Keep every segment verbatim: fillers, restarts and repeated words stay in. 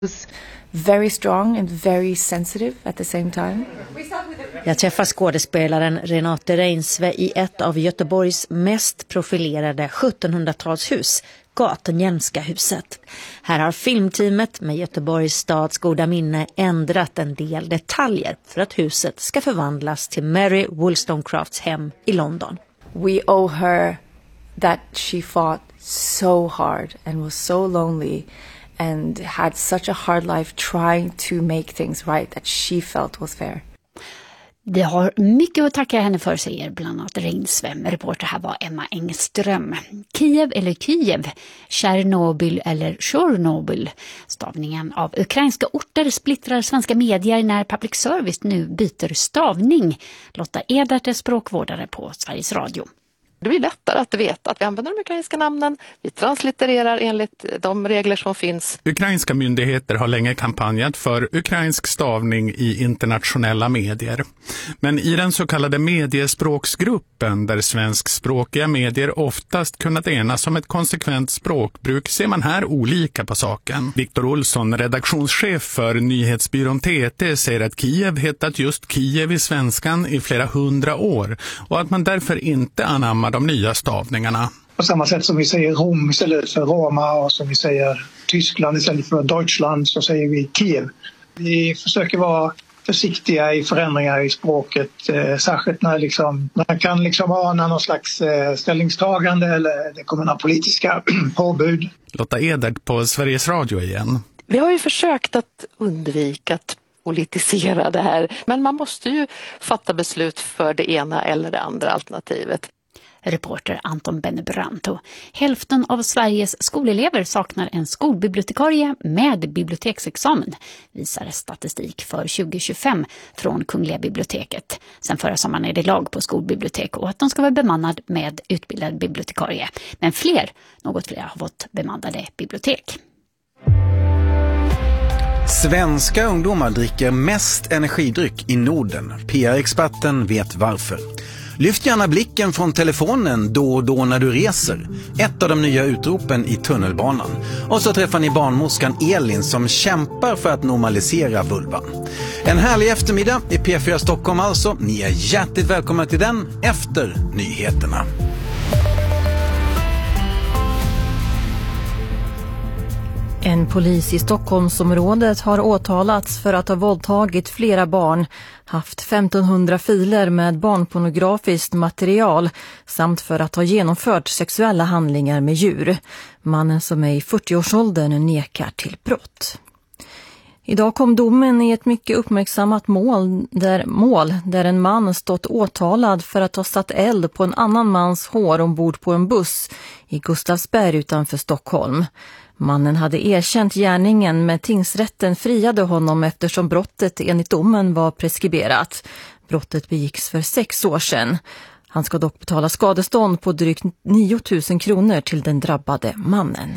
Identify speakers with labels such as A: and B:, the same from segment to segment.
A: was very strong and very sensitive at the same time.
B: Jag träffar skådespelaren Renate Reinsve i ett av Göteborgs mest profilerade sjuttonhundratalshus, Gatenhjelmska huset. Här har filmteamet med Göteborgs stads goda minne ändrat en del detaljer för att huset ska förvandlas till Mary Wollstonecrafts hem i London.
A: We owe her that she fought so hard and was so lonely and had such a hard life trying to make things right that she felt was fair.
C: Vi har mycket att tacka henne för, säger bland annat Reinsve. Reporter här var Emma Engström. Kiev eller Kiev, Tjernobyl eller Tjernobyl. Stavningen av ukrainska orter splittrar svenska medier när public service nu byter stavning. Lotta Edert är språkvårdare på Sveriges Radio.
D: Det blir lättare att veta att vi använder de ukrainska namnen. Vi translittererar enligt de regler som finns.
E: Ukrainska myndigheter har länge kampanjat för ukrainsk stavning i internationella medier. Men i den så kallade mediespråksgruppen, där svenskspråkiga medier oftast kunnat enas om ett konsekvent språkbruk, ser man här olika på saken. Viktor Olsson, redaktionschef för nyhetsbyrån T T, säger att Kiev hetat just Kiev i svenskan i flera hundra år och att man därför inte anammar de nya stavningarna.
F: På samma sätt som vi säger Rom istället för Roma och som vi säger Tyskland istället för Deutschland, så säger vi Kiev. Vi försöker vara försiktiga i förändringar i språket, eh, särskilt när liksom, man kan liksom ana någon slags eh, ställningstagande eller det kommer några politiska påbud.
E: Lotta Edert på Sveriges Radio igen.
D: Vi har ju försökt att undvika att politisera det här, men man måste ju fatta beslut för det ena eller det andra alternativet.
C: Reporter Anton Bennebranto. Hälften av Sveriges skolelever saknar en skolbibliotekarie med biblioteksexamen, visar statistik för tjugo tjugofem från Kungliga biblioteket. Sen förra sommaren är det lag på skolbibliotek och att de ska vara bemannad med utbildad bibliotekarie. Men fler, något fler har fått bemannade bibliotek.
G: Svenska ungdomar dricker mest energidryck i Norden. P R-experten vet varför. Lyft gärna blicken från telefonen då och då när du reser. Ett av de nya utropen i tunnelbanan. Och så träffar ni barnmorskan Elin som kämpar för att normalisera vulvan. En härlig eftermiddag i P fyra Stockholm alltså. Ni är hjärtligt välkomna till den efter nyheterna.
H: En polis i Stockholmsområdet har åtalats för att ha våldtagit flera barn, haft femtonhundra filer med barnpornografiskt material samt för att ha genomfört sexuella handlingar med djur. Mannen, som är i fyrtioårsåldern, nekar till brott. Idag kom domen i ett mycket uppmärksammat mål där, mål där en man stått åtalad för att ha satt eld på en annan mans hår ombord på en buss i Gustavsberg utanför Stockholm. Mannen hade erkänt gärningen, men tingsrätten friade honom eftersom brottet enligt domen var preskriberat. Brottet begicks för sex år sedan. Han ska dock betala skadestånd på drygt nio tusen kronor till den drabbade mannen.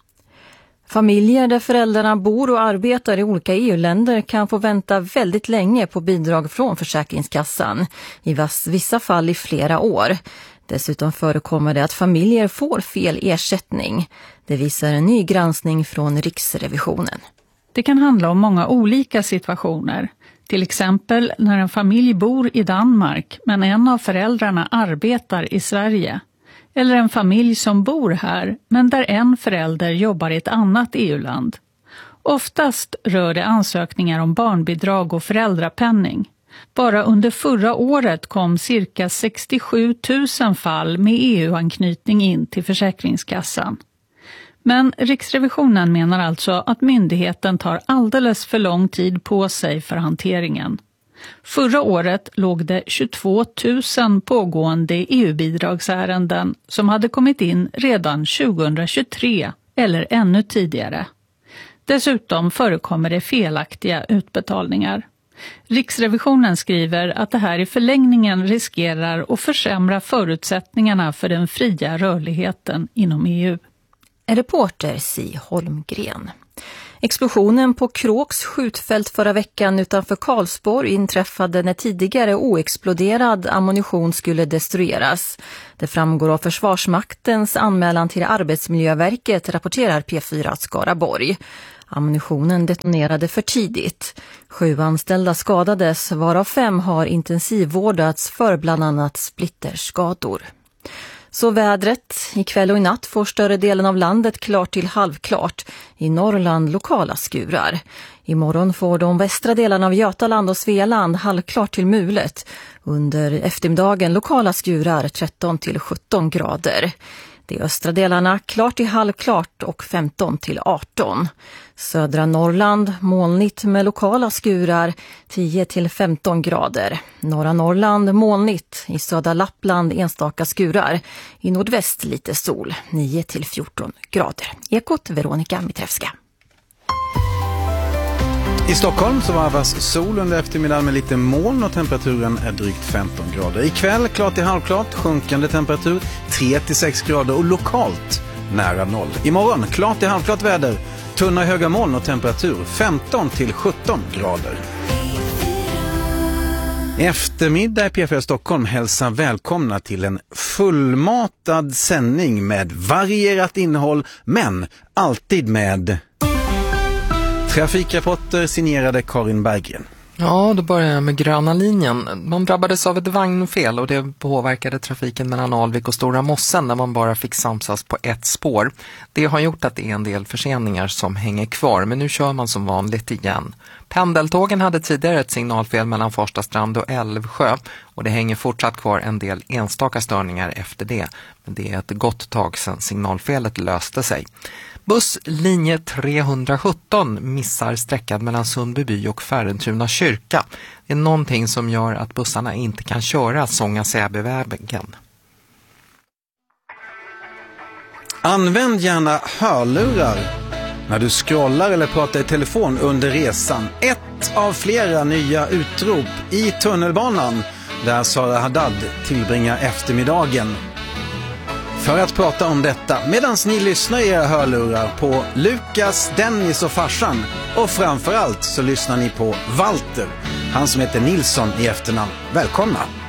H: Familjer där föräldrarna bor och arbetar i olika E U-länder kan få vänta väldigt länge på bidrag från Försäkringskassan, i vissa fall i flera år. Dessutom förekommer det att familjer får fel ersättning. Det visar en ny granskning från Riksrevisionen.
I: Det kan handla om många olika situationer. Till exempel när en familj bor i Danmark men en av föräldrarna arbetar i Sverige. Eller en familj som bor här men där en förälder jobbar i ett annat E U-land. Oftast rör det ansökningar om barnbidrag och föräldrapenning. Bara under förra året kom cirka sextiosju tusen fall med E U-anknytning in till Försäkringskassan. Men Riksrevisionen menar alltså att myndigheten tar alldeles för lång tid på sig för hanteringen. Förra året låg det tjugotvå tusen pågående E U-bidragsärenden som hade kommit in redan tjugohundratjugotre eller ännu tidigare. Dessutom förekommer det felaktiga utbetalningar. Riksrevisionen skriver att det här i förlängningen riskerar att försämra förutsättningarna för den fria rörligheten inom E U.
H: En reporter Si Holmgren. Explosionen på Kråks skjutfält förra veckan utanför Karlsborg inträffade när tidigare oexploderad ammunition skulle destrueras. Det framgår av Försvarsmaktens anmälan till Arbetsmiljöverket, rapporterar P fyra Skaraborg. Ammunitionen detonerade för tidigt. Sju anställda skadades, varav fem har intensivvårdats för bland annat splitterskador. Så vädret. Ikväll och i natt får större delen av landet klart till halvklart. I Norrland lokala skurar. Imorgon får de västra delarna av Götaland och Svealand halvklart till mulet. Under eftermiddagen lokala skurar tretton till sjutton grader. De östra delarna klart till halvklart och femton till arton. Södra Norrland molnigt med lokala skurar tio till femton grader. Norra Norrland molnigt, i södra Lappland enstaka skurar. I nordväst lite sol, nio till fjorton grader. Ekot Veronica Mitrevska.
G: I Stockholm så varvas sol under eftermiddagen med lite moln och temperaturen är drygt femton grader. Ikväll klart till halvklart, sjunkande temperatur tre till sex grader och lokalt nära noll. Imorgon klart till halvklart väder, tunna höga moln och temperatur femton till sjutton grader. I eftermiddag i P fyra Stockholm hälsar välkomna till en fullmatad sändning med varierat innehåll men alltid med trafikrapporter signerade Karin Berggren.
J: Ja, då börjar jag med gröna linjen. Man drabbades av ett vagnfel och det påverkade trafiken mellan Alvik och Stora Mossen där man bara fick samsas på ett spår. Det har gjort att det är en del förseningar som hänger kvar, men nu kör man som vanligt igen. Pendeltågen hade tidigare ett signalfel mellan Farstastrand och Älvsjö och det hänger fortsatt kvar en del enstaka störningar efter det. Men det är ett gott tag sedan signalfelet löste sig. Buss linje trehundrasjutton missar sträckan mellan Sundbyby och Färentuna kyrka. Det är någonting som gör att bussarna inte kan köra Sånga-Säbyvägen.
G: Använd gärna hörlurar när du scrollar eller pratar i telefon under resan. Ett av flera nya utrop i tunnelbanan där Sara Haddad tillbringar eftermiddagen. För att prata om detta medan ni lyssnar i era hörlurar på Lukas, Dennis och farsan. Och framförallt så lyssnar ni på Walter, han som heter Nilsson i efternamn. Välkomna!